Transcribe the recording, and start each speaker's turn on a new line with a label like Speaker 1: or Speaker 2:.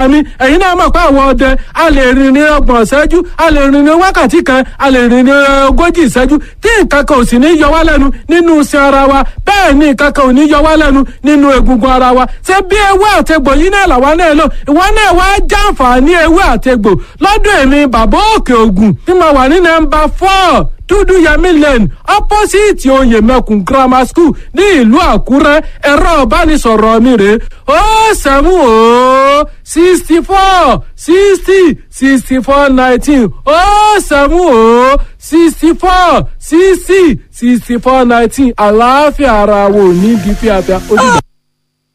Speaker 1: mi ẹ̀yin náà mọ̀ pé àwọn ọdẹ a lè rìn ní 30 ìṣẹ́jú a lè rìn ní wákàtí kan a lè rìn ní 40 ìṣẹ́jú tí nǹkan kan ò sì ní yọ wá lẹ́nu nínú iṣan ara wa bẹ́ẹ̀ ni nǹkan kan ò ní yọ wá lẹ́nu nínú egungun ara wa ṣé bí ewé àtegbò yìí náà làwa náà lò ìwọ náà wá jàǹfààní ewé àtegbò lọ́dọ̀ èmi bàbá òkè ògùn tí mo wà ní nọ́mbà 4 dúdú yẹmí lane opposite oyè mẹkùn grammar school ní ìlú àkúrẹ́ ẹ̀rọ ìbánisọ̀rọ̀ mi rè ó 70 64 19 ó 70 64 19 àlàáfíà ara wo ní bí fíafíà ó dìgbà.